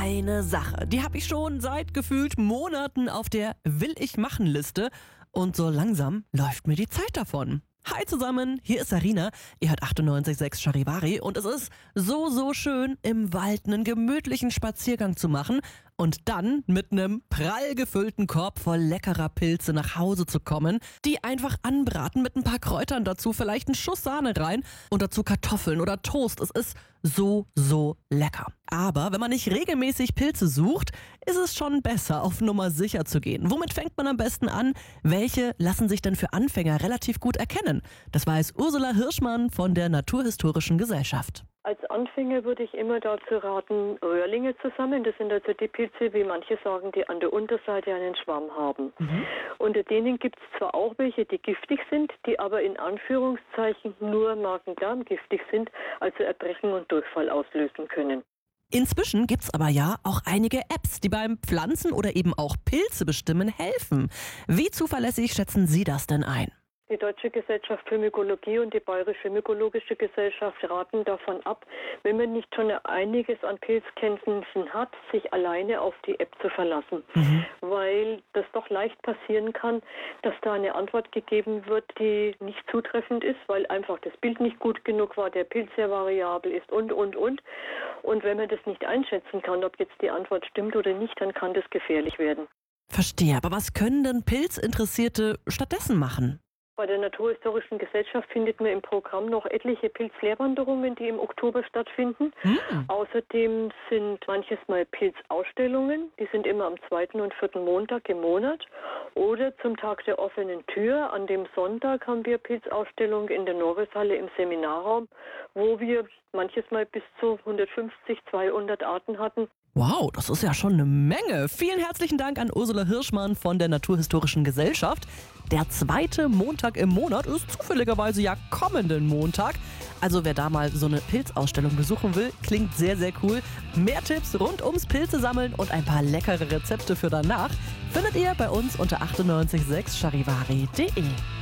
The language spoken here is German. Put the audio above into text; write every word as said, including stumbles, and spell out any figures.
eine Sache, die habe ich schon seit gefühlt Monaten auf der Will-ich-machen-Liste und so langsam läuft mir die Zeit davon. Hi zusammen, hier ist Sarina, ihr hört achtundneunzig Komma sechs Charivari und es ist so, so schön, im Wald einen gemütlichen Spaziergang zu machen und dann mit einem prall gefüllten Korb voll leckerer Pilze nach Hause zu kommen, die einfach anbraten mit ein paar Kräutern dazu, vielleicht einen Schuss Sahne rein und dazu Kartoffeln oder Toast. Es ist so, so lecker. Aber wenn man nicht regelmäßig Pilze sucht, ist es schon besser, auf Nummer sicher zu gehen. Womit fängt man am besten an? Welche lassen sich denn für Anfänger relativ gut erkennen? Das weiß Ursula Hirschmann von der Naturhistorischen Gesellschaft. Als Anfänger würde ich immer dazu raten, Röhrlinge zu sammeln. Das sind also die Pilze, wie manche sagen, die an der Unterseite einen Schwamm haben. Mhm. Unter denen gibt es zwar auch welche, die giftig sind, die aber in Anführungszeichen nur Magen-Darm giftig sind, also Erbrechen und Durchfall auslösen können. Inzwischen gibt's aber ja auch einige Apps, die beim Pflanzen oder eben auch Pilze bestimmen helfen. Wie zuverlässig schätzen Sie das denn ein? Die Deutsche Gesellschaft für Mykologie und die Bayerische Mykologische Gesellschaft raten davon ab, wenn man nicht schon einiges an Pilzkenntnissen hat, sich alleine auf die App zu verlassen. Mhm. Weil das doch leicht passieren kann, dass da eine Antwort gegeben wird, die nicht zutreffend ist, weil einfach das Bild nicht gut genug war, der Pilz sehr variabel ist und, und, und. Und wenn man das nicht einschätzen kann, ob jetzt die Antwort stimmt oder nicht, dann kann das gefährlich werden. Verstehe, aber was können denn Pilzinteressierte stattdessen machen? Bei der Naturhistorischen Gesellschaft findet man im Programm noch etliche Pilzlehrwanderungen, die im Oktober stattfinden. Mhm. Außerdem sind manches Mal Pilzausstellungen, die sind immer am zweiten und vierten Montag im Monat. Oder zum Tag der offenen Tür, an dem Sonntag haben wir Pilzausstellung in der Norrishalle im Seminarraum, wo wir manches Mal bis zu hundertfünfzig, zweihundert Arten hatten. Wow, das ist ja schon eine Menge. Vielen herzlichen Dank an Ursula Hirschmann von der Naturhistorischen Gesellschaft. Der zweite Montag im Monat ist zufälligerweise ja kommenden Montag. Also wer da mal so eine Pilzausstellung besuchen will, klingt sehr, sehr cool. Mehr Tipps rund ums Pilze sammeln und ein paar leckere Rezepte für danach findet ihr bei uns unter achtundneunzig Komma sechs charivari punkt de.